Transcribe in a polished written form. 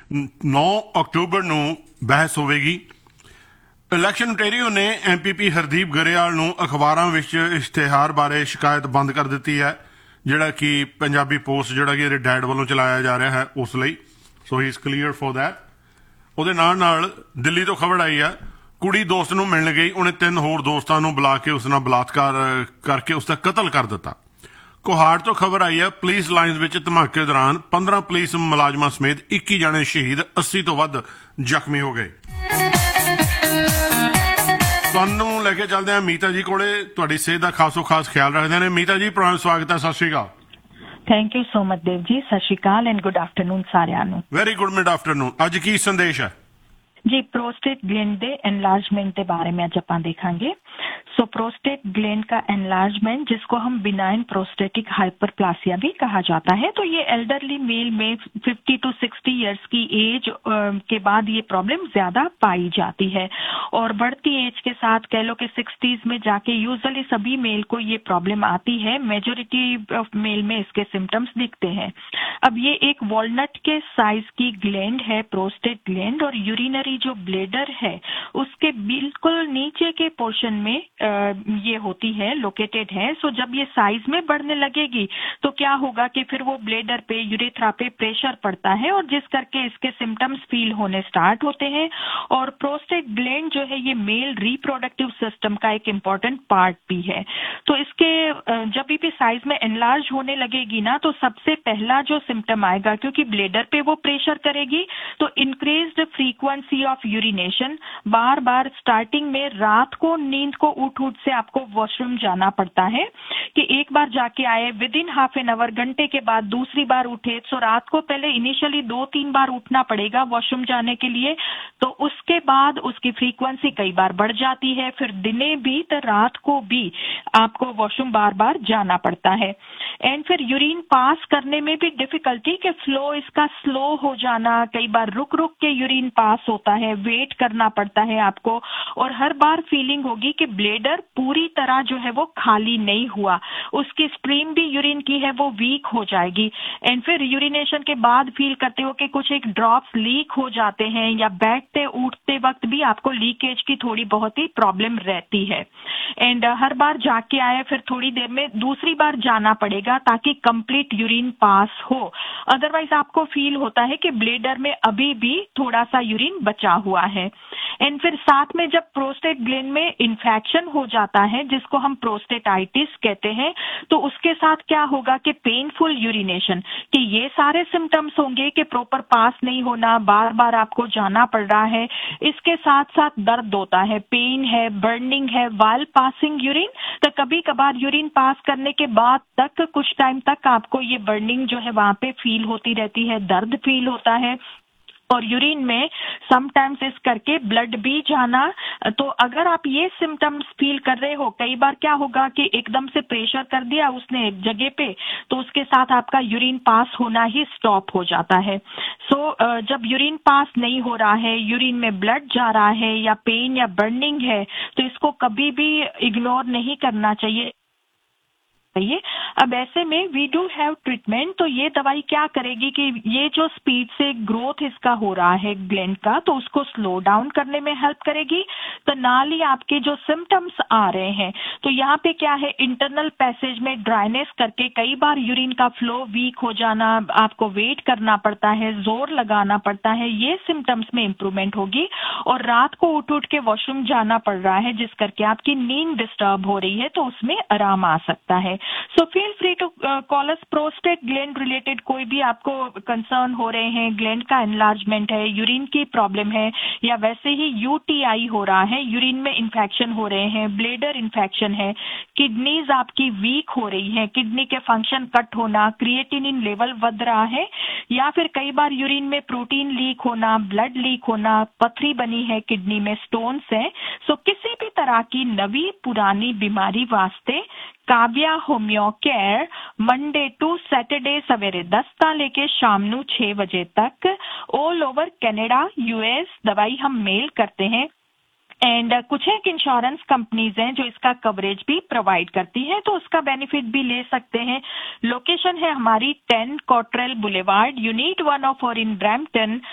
9 October ਨੂੰ ਬਹਿਸ ਹੋਵੇਗੀ। ਇਲੈਕਸ਼ਨ ontario ਨੇ MPP ਹਰਦੀਪ ਗਰੇਵਾਲ ਨੂੰ ਅਖਬਾਰਾਂ ਵਿੱਚ ਇਸ਼ਤਿਹਾਰ ਬਾਰੇ ਸ਼ਿਕਾਇਤ ਬੰਦ ਕਰ ਦਿੱਤੀ ਹੈ, ਜਿਹੜਾ ਕਿ ਪੰਜਾਬੀ ਪੋਸਟ ਜਿਹੜਾ ਕਿ ਇਹਦੇ ਡੈਡ ਵੱਲੋਂ ਚਲਾਇਆ ਜਾ ਰਿਹਾ ਹੈ ਉਸ ਲਈ। ਸੋ ਹੀ ਇਜ਼ ਕਲੀਅਰ ਫॉर दैट। ਉਹਦੇ ਨਾਲ ਦਿੱਲੀ ਤੋਂ ਖਬਰ ਆਈ ਹੈ, ਕੁੜੀ ਦੋਸਤ ਨੂੰ ਮਿਲਣ ਗਈ, ਉਹਨੇ 3 ਹੋਰ ਦੋਸਤਾਂ ਨੂੰ ਬੁਲਾ ਕੇ ਉਸ ਨਾਲ ਬਲਾਤਕਾਰ ਕਰਕੇ ਉਸ ਦਾ ਕਤਲ ਕਰ ਦਿੱਤਾ। ਕੋਹਾੜ ਤੋਂ ਖਬਰ ਆਈ ਹੈ, ਪੁਲਿਸ ਲਾਈਨਸ ਵਿੱਚ ਧਮਾਕੇ ਦੌਰਾਨ 15 ਪੁਲਿਸ ਮੁਲਾਜ਼ਮਾਂ ਸਮੇਤ 21 ਜਣੇ ਸ਼ਹੀਦ, 80 ਤੋਂ ਵੱਧ ਜ਼ਖਮੀ ਹੋ ਗਏ। ਤੁਹਾਨੂੰ ਲੈ ਕੇ ਚੱਲਦੇ ਹਾਂ ਮੀਤਾ ਜੀ ਕੋਲੇ, ਤੁਹਾਡੀ ਸਿਹਤ ਦਾ ਖਾਸੋ ਖਾਸ ਖਿਆਲ ਰੱਖਦੇ ਨੇ। ਮੀਤਾ ਜੀ, ਪੁਰਾਣਾ ਸਵਾਗਤ ਹੈ, ਸਤਿ ਸ਼੍ਰੀ ਅਕਾਲ। Thank you so much Dev ji, ਸਤਿ ਸ਼੍ਰੀ ਅਕਾਲ ਐਂਡ ਗੁੱਡ ਆਫਟਰਨੂਨ ਸਾਰਿਆਂ ਨੂੰ। Very good mid afternoon. ਅੱਜ ਕੀ ਸੰਦੇਸ਼ ਹੈ ਜੀ? प्रोस्टेट ग्लैंड ਦੇ एनलार्जमेंट के बारे में आज अपन देखेंगे। सो प्रोस्टेट ग्लैंड का एनलार्जमेंट, जिसको हम बिनाइन प्रोस्टेटिक हाइपरप्लासिया भी कहा जाता है, तो ये एल्डरली मेल में 50 to 60 इयर्स की एज के बाद ये प्रॉब्लम ज्यादा पाई जाती है और बढ़ती एज के साथ कह लो कि 60s में जाके यूजुअली सभी मेल को ये प्रॉब्लम आती है। मेजोरिटी ऑफ मेल में इसके सिम्टम्स दिखते हैं। अब ये एक वॉलनट के साइज की ग्लैंड है प्रोस्टेट ग्लैंड, और यूरिनरी जो ब्लेडर है उसके बिल्कुल नीचे के पोर्शन में ये होती है, लोकेटेड है। सो जब ये साइज में बढ़ने लगेगी तो क्या होगा कि फिर वो ब्लेडर पे, यूरेथ्रा पे प्रेशर पड़ता है और जिस करके इसके सिम्टम्स फील होने स्टार्ट होते हैं। और प्रोस्टेट ग्लैंड जो है ये मेल रिप्रोडक्टिव सिस्टम का एक इम्पोर्टेंट पार्ट भी है। तो इसके जब भी साइज में एनलार्ज होने लगेगी ना, तो सबसे पहला जो सिम्टम आएगा, क्योंकि ब्लेडर पे वो प्रेशर करेगी, तो increased frequency of urination. Bar bar starting में रात को नींद को उठ से आपको वॉशरूम जाना पड़ता है कि एक बार जाके आए, with in half an hour, घंटे के बाद दूसरी बार उठे। सो रात को पहले इनिशियली 2-3 बार उठना पड़ेगा वॉशरूम जाने के लिए, तो उसके बाद उसकी फ्रीक्वेंसी कई बार बढ़ जाती है। फिर दिने भी तो रात को भी आपको वॉशरूम बार बार जाना पड़ता है। एंड फिर यूरिन पास करने में भी डिफिकल्टी, कि फ्लो इसका स्लो हो जाना, कई बार रुक रुक के यूरिन पास होता है, वेट करना पड़ता है आपको, और हर बार फीलिंग होगी कि ब्लेडर पूरी तरह जो है वो खाली नहीं हुआ, उसकी स्ट्रीम भी यूरिन की है वो वीक हो जाएगी। एंड फिर यूरिनेशन के बाद फील करते हो कि कुछ एक ड्रॉप्स लीक हो जाते हैं, या बैठते उठते वक्त भी आपको लीकेज की थोड़ी बहुत ही प्रॉब्लम रहती है। एंड हर बार जाके आए, फिर थोड़ी देर में दूसरी बार जाना पड़ेगा ताकि कंप्लीट यूरिन पास हो। अदरवाइज आपको फील होता है कि ब्लेडर में अभी भी थोड़ा सा यूरिन बचा हुआ है। एंड फिर साथ में जब प्रोस्टेट ग्लैंड में इन्फेक्शन हो जाता है, जिसको हम प्रोस्टेटाइटिस कहते हैं, तो उसके साथ क्या होगा कि पेनफुल यूरिनेशन, कि ये सारे सिम्टम्स होंगे कि प्रॉपर पास नहीं होना, बार बार आपको जाना पड़ रहा है। इसके साथ साथ दर्द होता है, पेन है, बर्निंग है वाइल पासिंग यूरिन। तो कभी कभार यूरिन पास करने के बाद तक कुछ टाइम तक आपको ये बर्निंग जो है वहां पे फील होती रहती है, दर्द फील होता है, और यूरिन में समटाइम्स इस करके ब्लड भी जाना। तो अगर आप ये सिम्टम्स फील कर रहे हो, कई बार क्या होगा कि एकदम से प्रेशर कर दिया उसने एक जगह पे, तो उसके साथ आपका यूरिन पास होना ही स्टॉप हो जाता है। सो जब यूरिन पास नहीं हो रहा है, यूरिन में ब्लड जा रहा है, या पेन या बर्निंग है, तो इसको कभी भी इग्नोर नहीं करना चाहिए। अब ऐसे में वी डू हैव ट्रीटमेंट। तो ये दवाई क्या करेगी कि ये जो स्पीड से ग्रोथ इसका हो रहा है ग्लैंड का, तो उसको स्लो डाउन करने में हेल्प करेगी। तो नाल ही आपके जो सिम्टम्स आ रहे हैं, तो यहाँ पे क्या है, इंटरनल पैसेज में ड्राइनेस करके कई बार यूरिन का फ्लो वीक हो जाना, आपको वेट करना पड़ता है, जोर लगाना पड़ता है, ये सिम्टम्स में इंप्रूवमेंट होगी। और रात को उठ उठ के वॉशरूम जाना पड़ रहा है, जिस करके आपकी नींद डिस्टर्ब हो रही है, तो उसमें आराम आ सकता है। So feel free to call us. Prostate gland related कोई भी आपको कंसर्न हो रहे हैं, ग्लैंड का एनलार्जमेंट है, यूरिन की प्रॉब्लम है, या वैसे ही यूटीआई हो रहा है, यूरिन में इन्फेक्शन हो रहे हैं, ब्लेडर इन्फेक्शन है, किडनीज आपकी वीक हो रही है, किडनी के फंक्शन कट होना, क्रिएटिनिन लेवल बढ़ रहा है, या फिर कई बार यूरिन में प्रोटीन लीक होना, ब्लड लीक होना, पथरी बनी है किडनी में, स्टोन्स है। सो किसी भी तरह की नवी पुरानी बीमारी वास्ते Kavya homeo care Monday to Saturday सवेरे 10 ता लेके शाम नू 6 बजे तक ऑल ओवर कनाडा यूएस दवाई हम मेल करते हैं। एंड कुछ एक इंश्योरेंस कंपनीज हैं जो इसका कवरेज भी प्रोवाइड करती हैं, तो उसका बेनिफिट भी ले सकते हैं। लोकेशन है हमारी 10 कॉटरेल बुलेवार्ड, यूनिट 1 ऑफ और इन ब्रैम्पटन।